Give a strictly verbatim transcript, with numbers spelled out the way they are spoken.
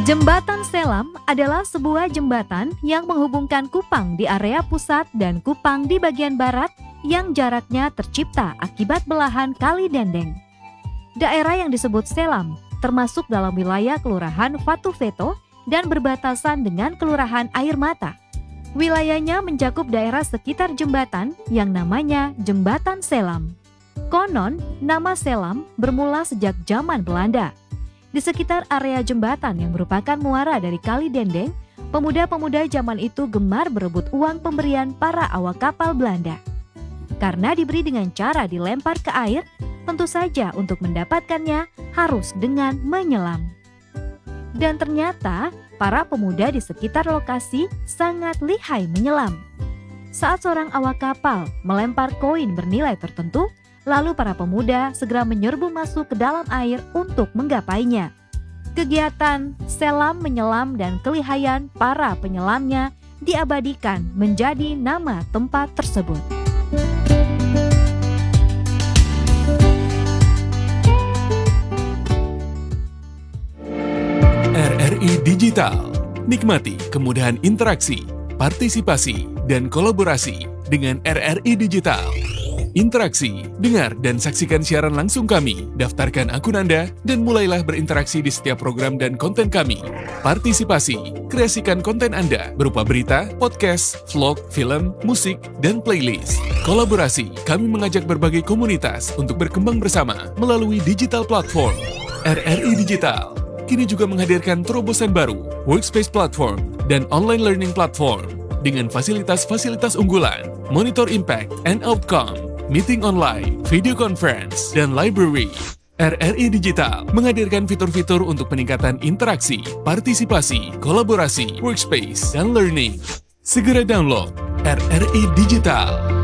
Jembatan Selam adalah sebuah jembatan yang menghubungkan Kupang di area pusat dan Kupang di bagian barat yang jaraknya tercipta akibat belahan Kali Dendeng. Daerah yang disebut Selam termasuk dalam wilayah Kelurahan Vatuvelo dan berbatasan dengan Kelurahan Air Mata. Wilayahnya mencakup daerah sekitar jembatan yang namanya Jembatan Selam. Konon, nama Selam bermula sejak zaman Belanda. Di sekitar area jembatan yang merupakan muara dari Kali Dendeng, pemuda-pemuda zaman itu gemar berebut uang pemberian para awak kapal Belanda. Karena diberi dengan cara dilempar ke air, tentu saja untuk mendapatkannya harus dengan menyelam. Dan ternyata para pemuda di sekitar lokasi sangat lihai menyelam. Saat seorang awak kapal melempar koin bernilai tertentu, lalu para pemuda segera menyerbu masuk ke dalam air untuk menggapainya. Kegiatan selam menyelam dan kelihayan para penyelamnya diabadikan menjadi nama tempat tersebut. R R I Digital. Nikmati kemudahan interaksi, partisipasi, dan kolaborasi dengan R R I Digital. Interaksi, dengar dan saksikan siaran langsung kami, daftarkan akun Anda, dan mulailah berinteraksi di setiap program dan konten kami. Partisipasi, kreasikan konten Anda berupa berita, podcast, vlog, film, musik, dan playlist. Kolaborasi, kami mengajak berbagai komunitas untuk berkembang bersama melalui digital platform. R R I Digital kini juga menghadirkan terobosan baru, workspace platform, dan online learning platform dengan fasilitas-fasilitas unggulan, monitor impact and outcome, meeting online, video conference, dan library. R R I Digital menghadirkan fitur-fitur untuk peningkatan interaksi, partisipasi, kolaborasi, workspace, dan learning. Segera download R R I Digital.